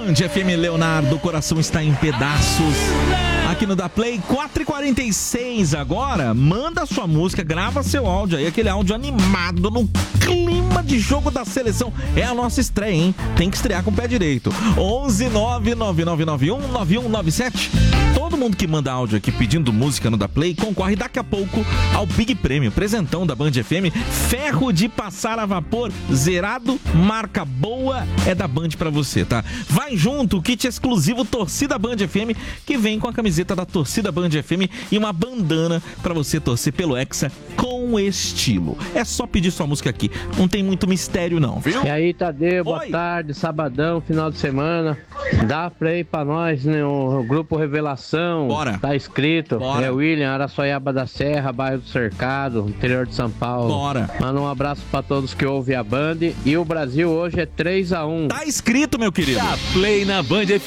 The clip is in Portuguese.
Band FM Leonardo, o coração está em pedaços. Aqui no Da Play, 4h46 agora. Manda sua música, grava seu áudio aí, aquele áudio animado no clima de jogo da seleção. É a nossa estreia, hein? Tem que estrear com o pé direito. 11999919197. Todo mundo que manda áudio aqui pedindo música no Da Play concorre daqui a pouco ao Big Prêmio, presentão da Band FM, ferro de passar a vapor zerado, marca boa, é da Band pra você, tá? Vai junto, o kit exclusivo Torcida Band FM, que vem com a camiseta da Torcida Band FM e uma bandana pra você torcer pelo Hexa com estilo. É só pedir sua música aqui, não tem muito mistério não, viu? E aí, Tadeu, boa tarde, sabadão, final de semana. Dá play pra nós, né? O Grupo Revelação. Bora. Tá inscrito. Bora. É William, Araçoiaba da Serra, bairro do Cercado, interior de São Paulo. Bora. Manda um abraço pra todos que ouvem a Band. E o Brasil hoje é 3-1. Tá inscrito, meu querido. Dá Play na Band FM.